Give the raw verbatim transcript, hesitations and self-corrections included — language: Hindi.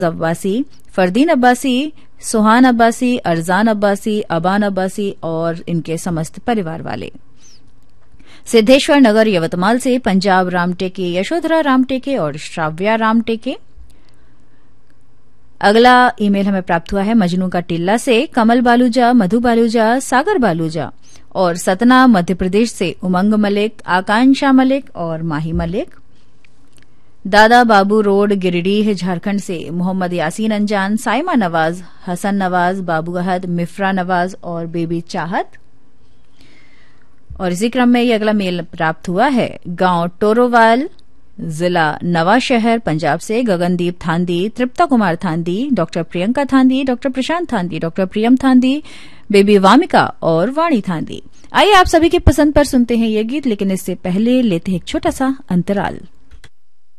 अब्बासी, फरदीन अब्बासी, सुहान अब्बासी, अरजान अब्बासी, अबान अब्बासी और इनके समस्त परिवार वाले। सिद्धेश्वर नगर यवतमाल से पंजाब रामटेके, यशोधरा रामटेके और श्राव्या रामटेके। अगला ईमेल हमें प्राप्त हुआ है मजनू का टिल्ला से कमल बालूजा, मधु बालूजा, सागर बालूजा और सतना मध्य प्रदेश से उमंग मलिक, आकांक्षा मलिक और माही मलिक। दादा बाबू रोड गिरिडीह झारखंड से मोहम्मद यासीन अंजान, साइमा नवाज, हसन नवाज, बाबू अहद, मिफ्रा नवाज और बेबी चाहत। और इसी क्रम में ये अगला मेल प्राप्त हुआ है गांव टोरोवाल, जिला नवा शहर, पंजाब से गगनदीप थांदी, तृप्ता कुमार थांदी, डॉक्टर प्रियंका थांदी, डॉक्टर प्रशांत थांदी, डॉक्टर प्रियम थांदी, बेबी वामिका और वाणी थांदी। आइए आप सभी की पसंद पर सुनते हैं ये गीत, लेकिन इससे पहले लेते हैं एक छोटा सा अंतराल।